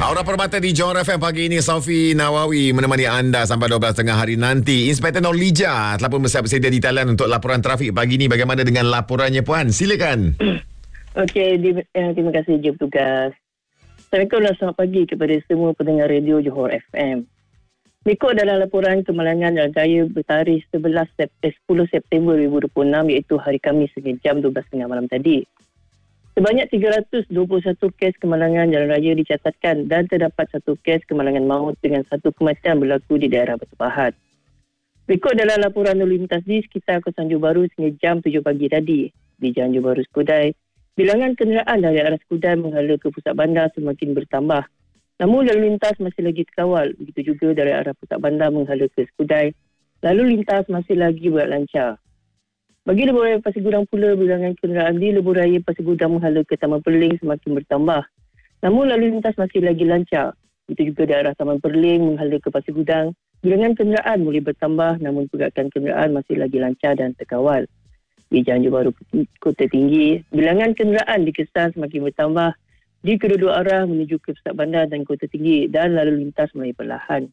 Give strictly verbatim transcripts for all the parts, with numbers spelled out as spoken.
Aura Permata di Johor F M pagi ini. Saufi Nawawi menemani anda sampai dua belas tiga puluh hari nanti. Inspektor Nurlija telah pun bersedia di talian untuk laporan trafik pagi ini. Bagaimana dengan laporannya, Puan? Silakan. Okey, di, eh, terima kasih je petugas. Assalamualaikum dan selamat pagi kepada semua pendengar radio Johor F M. Mengikut dalam laporan kemalangan jalan raya bertarikh sebelas sepuluh September dua ribu dua puluh enam iaitu hari Khamis hingga jam dua belas tiga puluh malam tadi. Sebanyak tiga ratus dua puluh satu kes kemalangan jalan raya dicatatkan dan terdapat satu kes kemalangan maut dengan satu kematian berlaku di daerah Batu Pahat. Berikut dalam laporan lalu lintas di sekitar kawasan Johor Bahru sehingga jam tujuh pagi tadi. Di Jalan Johor Bahru Skudai, bilangan kenderaan dari arah Skudai menghala ke pusat bandar semakin bertambah. Namun lalu lintas masih lagi terkawal. Begitu juga dari arah pusat bandar menghala ke Skudai, lalu lintas masih lagi berlancar. Bagi lebuh raya Pasir Gudang pula, bilangan kenderaan di lebuh raya Pasir Gudang menghala ke Taman Perling semakin bertambah. Namun lalu lintas masih lagi lancar. Itu juga di arah Taman Perling menghala ke Pasir Gudang, bilangan kenderaan boleh bertambah namun pergerakan kenderaan masih lagi lancar dan terkawal. Di Jalan Johor Bahru Kota Tinggi, bilangan kenderaan dikesan semakin bertambah di kedua-dua arah menuju ke pusat bandar dan Kota Tinggi dan lalu lintas mulai perlahan.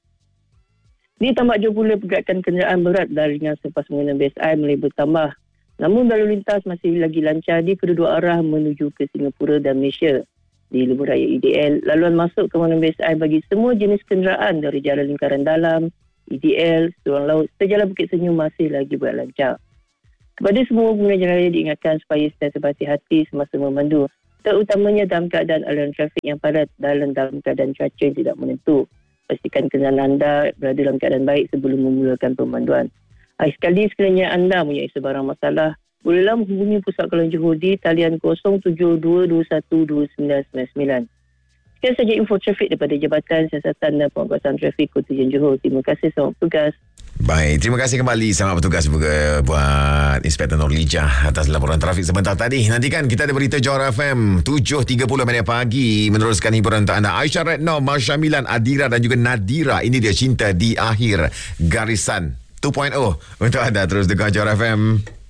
Di Tambak Johor pula, pergerakan kenderaan berat dan ringan selepas mengenai B S I mulai bertambah. Namun lalu lintas masih lagi lancar di kedua-dua arah menuju ke Singapura dan Malaysia. Di lebuh raya E D L, laluan masuk ke Taman B S I bagi semua jenis kenderaan dari jalan lingkaran dalam, E D L, Seruang Laut, serta Jalan Bukit Senyum masih lagi berlancar. Kepada semua pengguna jalan raya diingatkan supaya sentiasa berhati-hati semasa memandu, terutamanya dalam keadaan aliran trafik yang padat dan dalam keadaan cuaca yang tidak menentu. Pastikan kenderaan anda berada dalam keadaan baik sebelum memulakan pemanduan. Hari sekali sekiranya anda mempunyai sebarang masalah, bolehlah menghubungi Pusat Kawalan Johor di talian kosong tujuh dua dua satu dua sembilan sembilan sembilan. Sekian saja info trafik daripada Jabatan Siasatan dan Penguasaan Trafik Kota Johor. Terima kasih, selamat bertugas. Baik, terima kasih kembali. Selamat bertugas juga buat Inspektor Nurlija atas laporan trafik sebentar tadi. Nantikan kita ada berita Johor F M tujuh tiga puluh minit pagi meneruskan hiburan untuk anda. Aisyah Retno, Marsha Milan, Adira dan juga Nadira. Ini dia Cinta di Akhir Garisan dua titik kosong untuk anda. Terus dengar Johor F M.